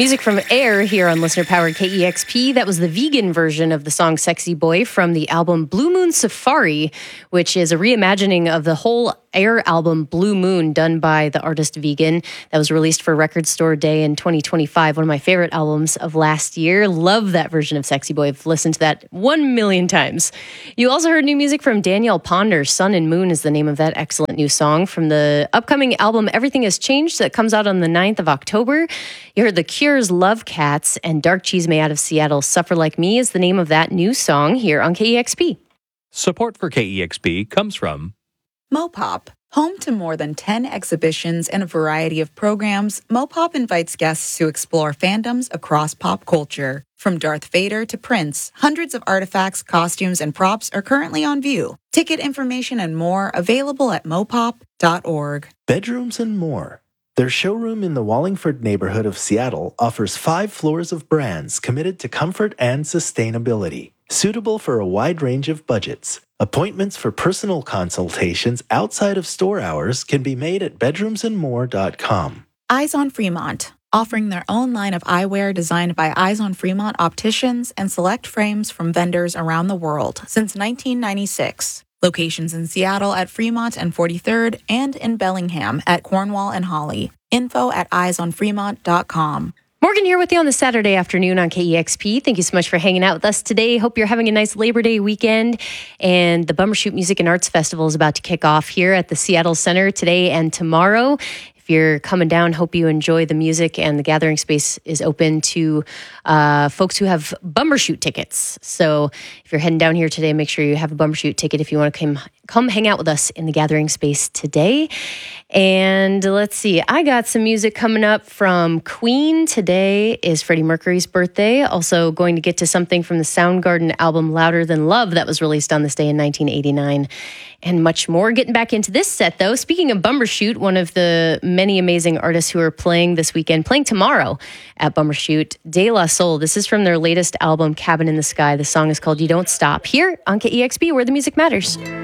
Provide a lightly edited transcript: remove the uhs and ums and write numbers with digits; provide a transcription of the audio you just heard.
Music from Air here on Listener Powered KEXP. That was the vegan version of the song Sexy Boy from the album Blue Moon Safari, which is a reimagining of the whole Air album Blue Moon done by the artist Vegan. That was released for Record Store Day in 2025. One of my favorite albums of last year. Love that version of Sexy Boy. I've listened to that 1 million times. You also heard new music from Danielle Ponder. Sun and Moon is the name of that excellent new song from the upcoming album Everything Has Changed that comes out on the 9th of October. You heard The Cure's Love Cats, and Dark Cheese May out of Seattle. Suffer Like Me is the name of that new song here on KEXP. Support for KEXP comes from Mopop. Home to more than 10 exhibitions and a variety of programs, Mopop invites guests to explore fandoms across pop culture. From Darth Vader to Prince, hundreds of artifacts, costumes, and props are currently on view. Ticket information and more available at mopop.org. Bedrooms and More. Their showroom in the Wallingford neighborhood of Seattle offers 5 floors of brands committed to comfort and sustainability, suitable for a wide range of budgets. Appointments for personal consultations outside of store hours can be made at bedroomsandmore.com. Eyes on Fremont, offering their own line of eyewear designed by Eyes on Fremont opticians and select frames from vendors around the world since 1996. Locations in Seattle at Fremont and 43rd and in Bellingham at Cornwall and Holly. Info at eyesonfremont.com. Morgan here with you on the Saturday afternoon on KEXP. Thank you so much for hanging out with us today. Hope you're having a nice Labor Day weekend. And the Bumbershoot Music and Arts Festival is about to kick off here at the Seattle Center today and tomorrow. If you're coming down, hope you enjoy the music, and the gathering space is open to folks who have Bumbershoot tickets. So if you're heading down here today, make sure you have a Bumbershoot ticket if you want to come hang out with us in the gathering space today. And let's see, I got some music coming up from Queen. Today is Freddie Mercury's birthday. Also going to get to something from the Soundgarden album Louder Than Love that was released on this day in 1989. And much more. Getting back into this set, though, speaking of Bumbershoot, one of the many amazing artists who are playing this weekend, playing tomorrow at Bumbershoot, De La Soul. This is from their latest album, Cabin in the Sky. The song is called You Don't Stop, here on KEXP, where the music matters.